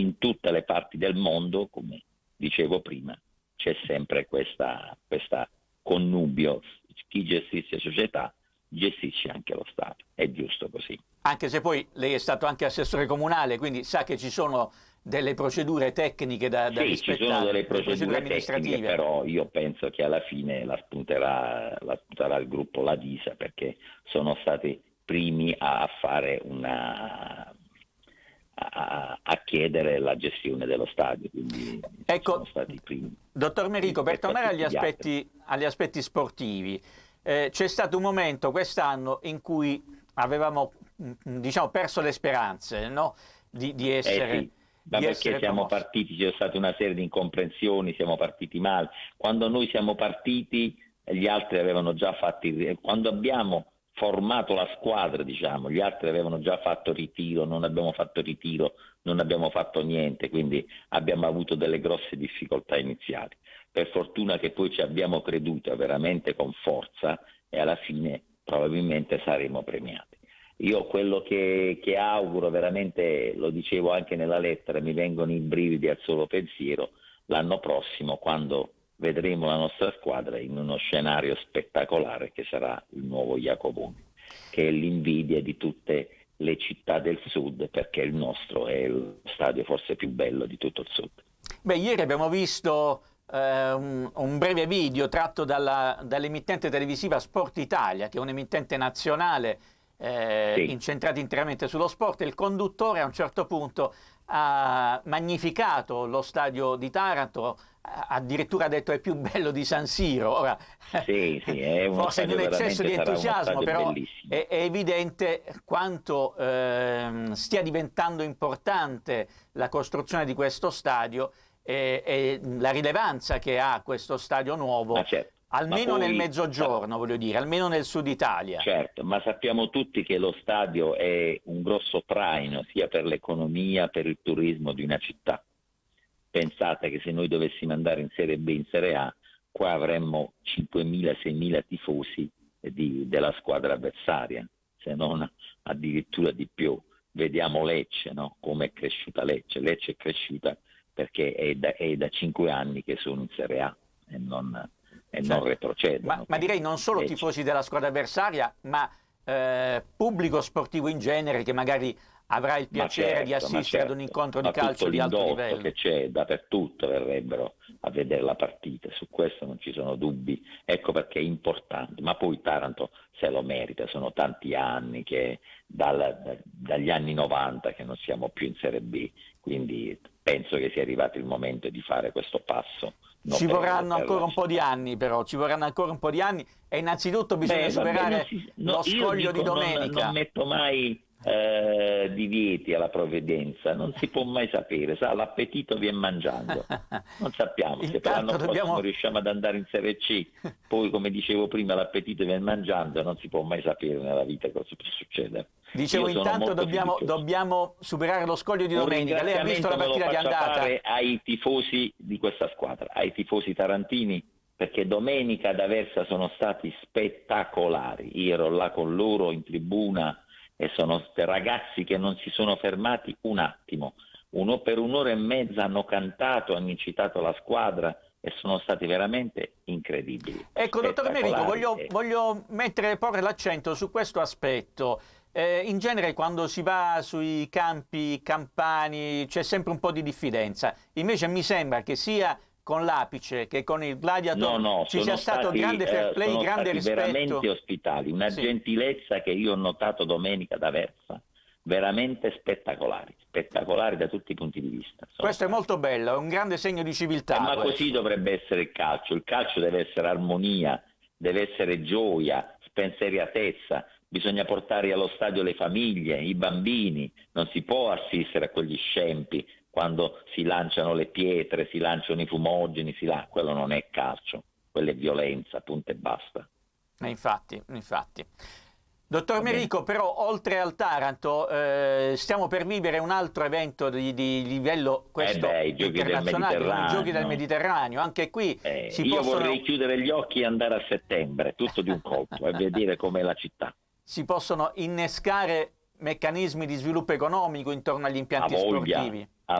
in tutte le parti del mondo, come dicevo prima, c'è sempre questa connubio, chi gestisce società gestisce anche lo Stato, è giusto così. Anche se poi lei è stato anche assessore comunale, quindi sa che ci sono delle procedure tecniche da rispettare. Sì, ci sono delle procedure amministrative. tecniche, però io penso che alla fine la spunterà il gruppo Ladisa, perché sono stati primi a fare a chiedere la gestione dello stadio, quindi ecco, sono stati i primi. Dottor Merico, per tornare agli aspetti sportivi, c'è stato un momento quest'anno in cui avevamo, diciamo, perso le speranze, no? di essere... Sì. Ma perché siamo partiti, c'è stata una serie di incomprensioni, siamo partiti male. Quando noi siamo partiti, gli altri avevano già quando abbiamo formato la squadra, diciamo, gli altri avevano già fatto ritiro, non abbiamo fatto ritiro, non abbiamo fatto niente, quindi abbiamo avuto delle grosse difficoltà iniziali. Per fortuna che poi ci abbiamo creduto veramente con forza e alla fine probabilmente saremo premiati. Io quello che auguro veramente, lo dicevo anche nella lettera, mi vengono i brividi al solo pensiero, l'anno prossimo quando vedremo la nostra squadra in uno scenario spettacolare che sarà il nuovo Jacoponi, che è l'invidia di tutte le città del sud, perché il nostro è lo stadio forse più bello di tutto il sud. Beh, ieri abbiamo visto un breve video tratto dall'emittente televisiva Sport Italia, che è un'emittente nazionale Sì. incentrata interamente sullo sport, e il conduttore a un certo punto ha magnificato lo stadio di Taranto, addirittura ha detto è più bello di San Siro. Ora, sì, è forse in un eccesso di entusiasmo, però bellissimo. è evidente quanto stia diventando importante la costruzione di questo stadio e la rilevanza che ha questo stadio nuovo. Ma certo. Almeno nel mezzogiorno, voglio dire, almeno nel sud Italia. Certo, ma sappiamo tutti che lo stadio è un grosso traino sia per l'economia, per il turismo di una città. Pensate che se noi dovessimo andare in Serie B, in Serie A, qua avremmo 5.000-6.000 tifosi della squadra avversaria, se non addirittura di più. Vediamo Lecce, no? Come è cresciuta Lecce. Lecce è cresciuta perché è da 5 anni che sono in Serie A e non retrocedono. Ma direi non solo tifosi della squadra avversaria, ma pubblico sportivo in genere che magari avrà il piacere di assistere ad un incontro di calcio di alto livello. Che c'è dappertutto, verrebbero a vedere la partita, su questo non ci sono dubbi, ecco perché è importante, ma poi Taranto se lo merita, sono tanti anni che dagli anni 90 che non siamo più in Serie B, quindi penso che sia arrivato il momento di fare questo passo. Ci vorranno ancora un po' di anni, però, e innanzitutto bisogna superare lo scoglio di domenica. Non metto mai divieti alla provvidenza, non si può mai sapere, l'appetito viene mangiando, non sappiamo se per l'anno prossimo riusciamo ad andare in Serie C, poi come dicevo prima l'appetito viene mangiando, non si può mai sapere nella vita cosa può succedere. Dicevo, intanto dobbiamo superare lo scoglio di domenica. Lei ha visto la partita di andata? Ai tifosi di questa squadra, ai tifosi tarantini, perché domenica ad Aversa sono stati spettacolari, io ero là con loro in tribuna e sono ragazzi che non si sono fermati un attimo, per un'ora e mezza hanno cantato, hanno incitato la squadra e sono stati veramente incredibili. Ecco, dottor Merico, voglio porre l'accento su questo aspetto. In genere quando si va sui campi campani c'è sempre un po' di diffidenza, invece mi sembra che sia con l'Apice che con il Gladiator ci sia stato grande fair play, grande rispetto. Veramente ospitali, una gentilezza che io ho notato domenica ad Aversa, veramente spettacolari da tutti i punti di vista. Questo è molto bello, è un grande segno di civiltà. Ma così dovrebbe essere il calcio deve essere armonia, deve essere gioia, spensieratezza, bisogna portare allo stadio le famiglie, i bambini, non si può assistere a quegli scempi quando si lanciano le pietre, si lanciano i fumogeni, quello non è calcio, quello è violenza, punto e basta. Infatti. Dottor Merico, però oltre al Taranto stiamo per vivere un altro evento di livello internazionale, i Giochi del Mediterraneo, anche qui vorrei chiudere gli occhi e andare a settembre, tutto di un colpo, e vedere com'è la città. Si possono innescare meccanismi di sviluppo economico intorno agli impianti sportivi.